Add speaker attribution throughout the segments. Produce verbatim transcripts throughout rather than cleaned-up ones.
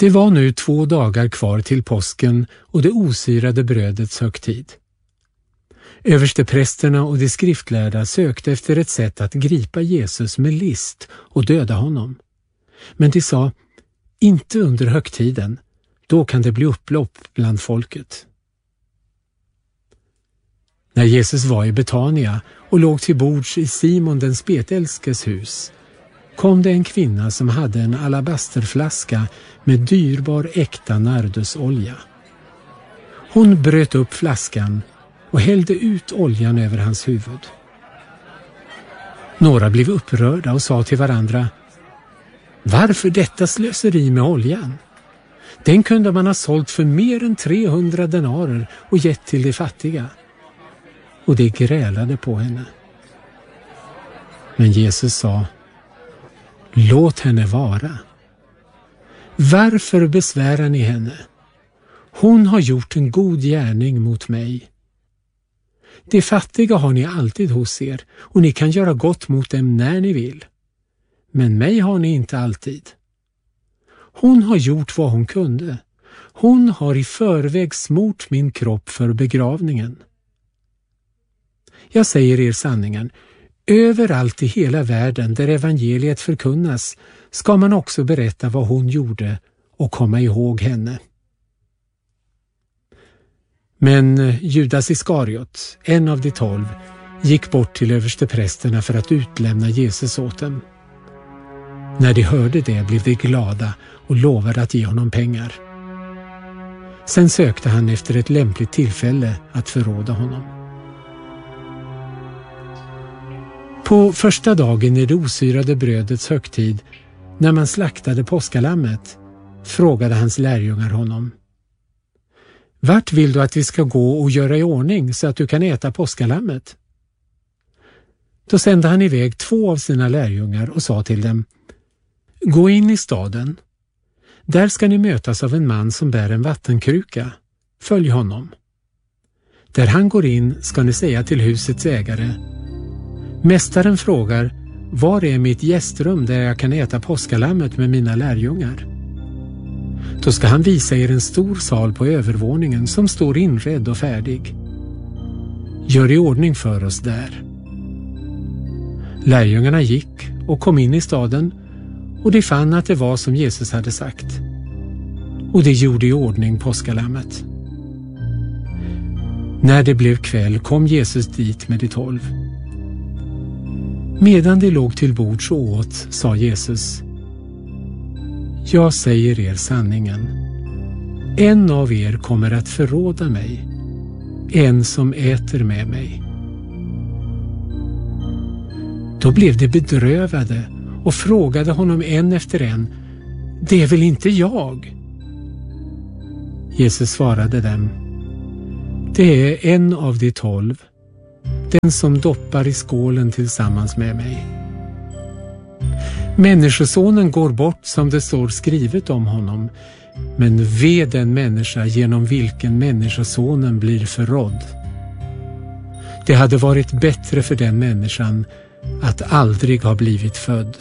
Speaker 1: Det var nu två dagar kvar till påsken och det osyrade brödets högtid. Översteprästerna och de skriftlärda sökte efter ett sätt att gripa Jesus med list och döda honom. Men de sa, inte under högtiden, då kan det bli upplopp bland folket. När Jesus var i Betania och låg till bords i Simon den spetälskes hus, kom det en kvinna som hade en alabasterflaska med dyrbar äkta nardusolja. Hon bröt upp flaskan och hällde ut oljan över hans huvud. Några blev upprörda och sa till varandra, varför detta slöseri med oljan? Den kunde man ha sålt för mer än trehundra denarer och gett till de fattiga. Och de grälade på henne. Men Jesus sa, låt henne vara. Varför besvärar ni henne? Hon har gjort en god gärning mot mig. De fattiga har ni alltid hos er och ni kan göra gott mot dem när ni vill. Men mig har ni inte alltid. Hon har gjort vad hon kunde. Hon har i förväg smort min kropp för begravningen. Jag säger er sanningen, överallt i hela världen där evangeliet förkunnas ska man också berätta vad hon gjorde och komma ihåg henne. Men Judas Iskariot, en av de tolv, gick bort till översteprästerna för att utlämna Jesus åt dem. När de hörde det blev de glada och lovade att ge honom pengar. Sen sökte han efter ett lämpligt tillfälle att förråda honom. På första dagen i det osyrade brödets högtid, när man slaktade påskalammet, frågade hans lärjungar honom, vart vill du att vi ska gå och göra i ordning så att du kan äta påskalammet? Då sände han iväg två av sina lärjungar och sa till dem, gå in i staden. Där ska ni mötas av en man som bär en vattenkruka. Följ honom. Där han går in ska ni säga till husets ägare, mästaren frågar, var är mitt gästrum där jag kan äta påskalammet med mina lärjungar? Då ska han visa er en stor sal på övervåningen som står inredd och färdig. Gör i ordning för oss där. Lärjungarna gick och kom in i staden och de fann att det var som Jesus hade sagt. Och de gjorde i ordning påskalammet. När det blev kväll kom Jesus dit med de tolv. Medan de låg till bords och åt, sa Jesus, jag säger er sanningen. En av er kommer att förråda mig, en som äter med mig. Då blev de bedrövade och frågade honom en efter en, det är väl inte jag? Jesus svarade dem, det är en av de tolv, den som doppar i skålen tillsammans med mig. Människosonen går bort som det står skrivet om honom, men ve den människa genom vilken människosonen blir förrådd. Det hade varit bättre för den människan att aldrig ha blivit född.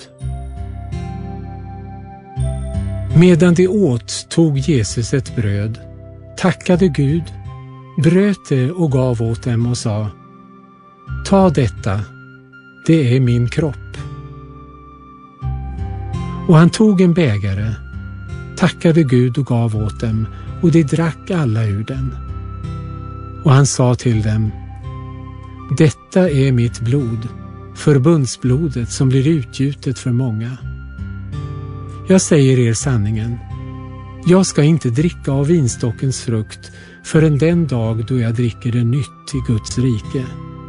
Speaker 1: Medan de åt tog Jesus ett bröd, tackade Gud, bröt det och gav åt dem och sa, ta detta, det är min kropp. Och han tog en bägare, tackade Gud och gav åt dem, och de drack alla ur den. Och han sa till dem, detta är mitt blod, förbundsblodet som blir utgjutet för många. Jag säger er sanningen, jag ska inte dricka av vinstockens frukt förrän den dag då jag dricker det nytt i Guds rike.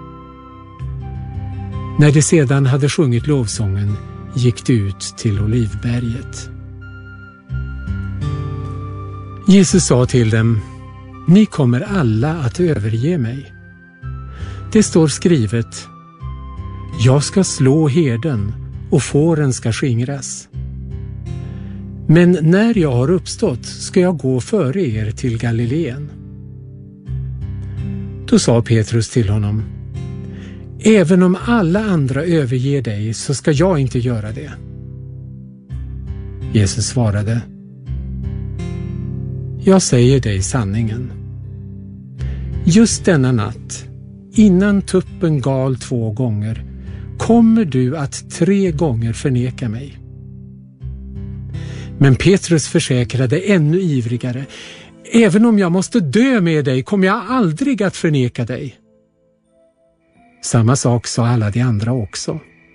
Speaker 1: När de sedan hade sjungit lovsången gick de ut till Olivberget. Jesus sa till dem, ni kommer alla att överge mig. Det står skrivet, jag ska slå herden och fåren ska skingras. Men när jag har uppstått ska jag gå före er till Galileen. Då sa Petrus till honom, även om alla andra överger dig så ska jag inte göra det. Jesus svarade, Jag säger dig sanningen. Just denna natt, innan tuppen gal två gånger, kommer du att tre gånger förneka mig. Men Petrus försäkrade ännu ivrigare: även om jag måste dö med dig kommer jag aldrig att förneka dig. Samma sak sa alla de andra också.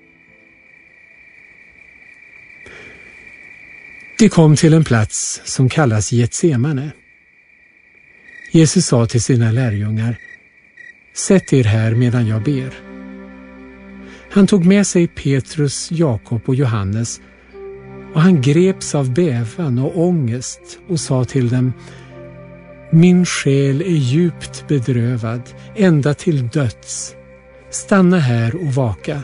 Speaker 1: De kom till en plats som kallas Getsemane. Jesus sa till sina lärjungar: sätt er här medan jag ber. Han tog med sig Petrus, Jakob och Johannes, och han greps av bävan och ångest och sa till dem: min själ är djupt bedrövad, ända till döds. Stanna här och vaka.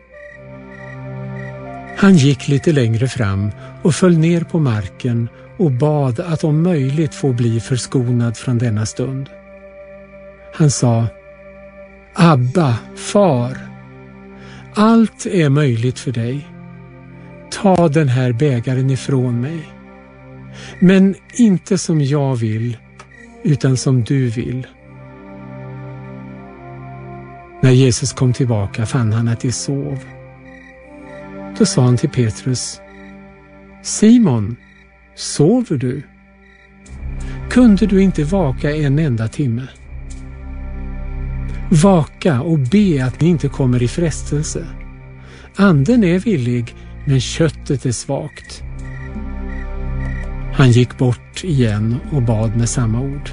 Speaker 1: Han gick lite längre fram och föll ner på marken och bad att om möjligt få bli förskonad från denna stund. Han sa: Abba, far, allt är möjligt för dig. Ta den här bägaren ifrån mig. Men inte som jag vill, utan som du vill. När Jesus kom tillbaka fann han att de sov. Då sa han till Petrus: Simon, sover du? Kunde du inte vaka en enda timme? Vaka och be att ni inte kommer i frestelse. Anden är villig, men köttet är svagt. Han gick bort igen och bad med samma ord.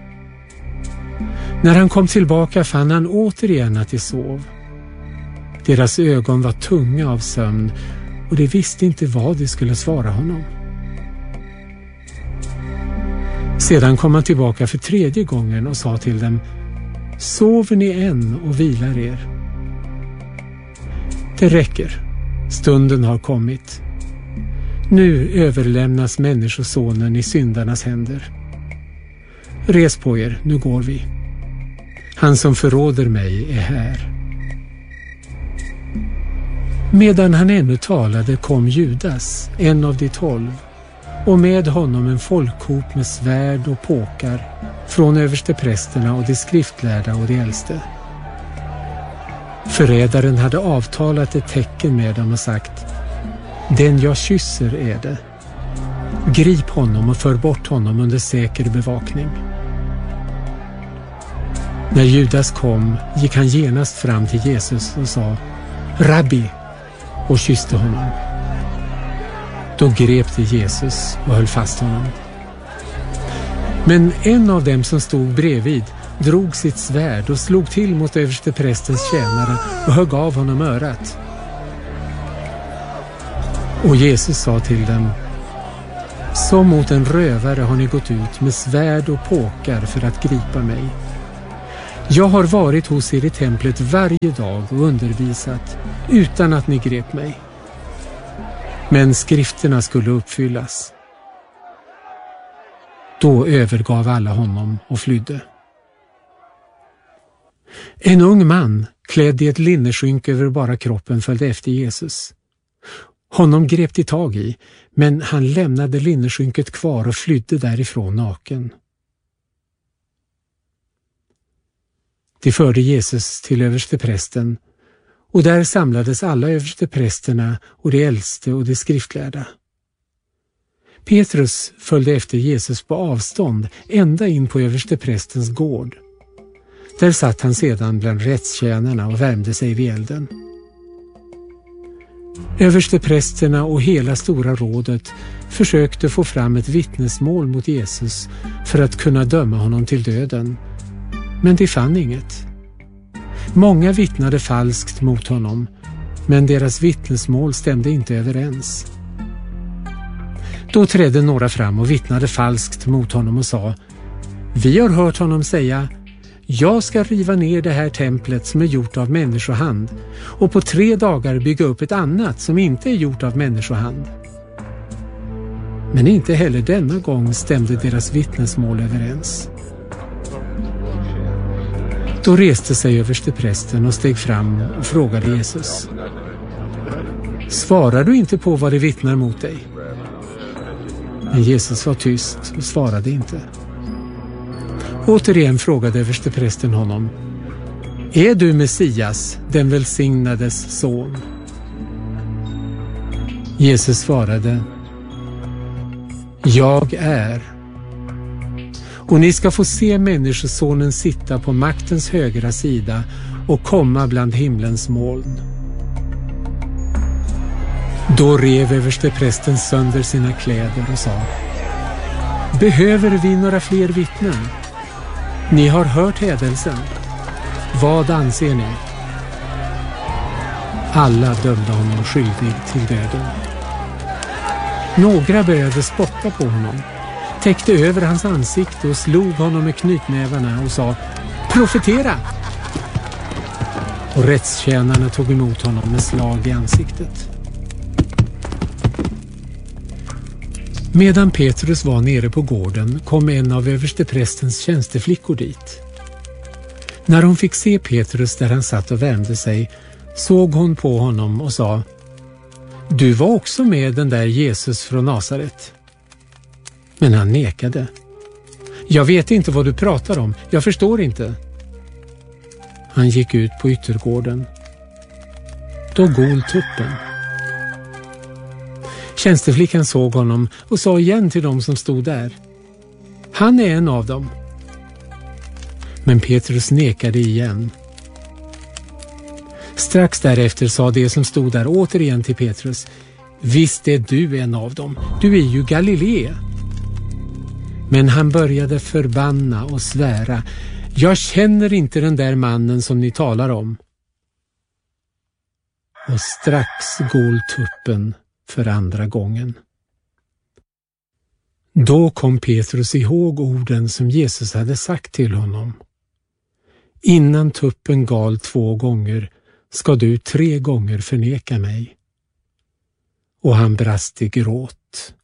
Speaker 1: När han kom tillbaka fann han återigen att de sov. Deras ögon var tunga av sömn och de visste inte vad de skulle svara honom. Sedan kom han tillbaka för tredje gången och sa till dem: sover ni än och vilar er? Det räcker, stunden har kommit. Nu överlämnas människosonen i syndarnas händer. Res på er, nu går vi. Han som förråder mig är här. Medan han ännu talade kom Judas, en av de tolv, och med honom en folkhop med svärd och påkar från översteprästerna och de skriftlärda och de äldste. Förrädaren hade avtalat ett tecken med dem och sagt: den jag kysser är det. Grip honom och för bort honom under säker bevakning. När Judas kom gick han genast fram till Jesus och sa: Rabbi, och kysste honom. Då grep de Jesus och höll fast honom. Men en av dem som stod bredvid drog sitt svärd och slog till mot översteprästens tjänare och högg av honom örat. Och Jesus sa till dem: som mot en rövare har ni gått ut med svärd och påkar för att gripa mig. Jag har varit hos er i templet varje dag och undervisat utan att ni grep mig. Men skrifterna skulle uppfyllas. Då övergav alla honom och flydde. En ung man klädd i ett linneskynke över bara kroppen följde efter Jesus. Honom grep de tag i, men han lämnade linneskynket kvar och flydde därifrån naken. De förde Jesus till översteprästen, och där samlades alla översteprästerna och de äldste och de skriftlärda. Petrus följde efter Jesus på avstånd ända in på översteprästens gård. Där satt han sedan bland rättstjänarna och värmde sig vid elden. Översteprästerna och hela stora rådet försökte få fram ett vittnesmål mot Jesus för att kunna döma honom till döden, men de fann inget. Många vittnade falskt mot honom, men deras vittnesmål stämde inte överens. Då trädde några fram och vittnade falskt mot honom och sa: vi har hört honom säga: jag ska riva ner det här templet som är gjort av människohand och på tre dagar bygga upp ett annat som inte är gjort av människohand. Men inte heller denna gång stämde deras vittnesmål överens. Då reste sig översteprästen och steg fram och frågade Jesus: svarar du inte på vad de vittnar mot dig? Men Jesus var tyst och svarade inte. Återigen frågade översteprästen honom: är du Messias, den välsignades son? Jesus svarade: jag är. Och ni ska få se människosonen sitta på maktens högra sida och komma bland himlens moln. Då rev översteprästen sönder sina kläder och sa: behöver vi några fler vittnen? Ni har hört hädelsen. Vad anser ni? Alla dömde honom skyldig till döden. Några började spotta på honom, täckte över hans ansikte och slog honom med knytnävarna och sa: profetera! Och rättstjänarna tog emot honom med slag i ansiktet. Medan Petrus var nere på gården kom en av översteprästens tjänsteflickor dit. När hon fick se Petrus där han satt och värmde sig såg hon på honom och sa: du var också med den där Jesus från Nasaret. Men han nekade. Jag vet inte vad du pratar om, jag förstår inte. Han gick ut på yttergården. Då gol tuppen. Tjänsteflickan såg honom och sa igen till dem som stod där: han är en av dem. Men Petrus nekade igen. Strax därefter sa det som stod där återigen till Petrus: visst är du en av dem, du är ju Galilea. Men han började förbanna och svära: jag känner inte den där mannen som ni talar om. Och strax gol tuppen för andra gången. Då kom Petrus ihåg orden som Jesus hade sagt till honom: innan tuppen gal två gånger ska du tre gånger förneka mig. Och han brast i gråt.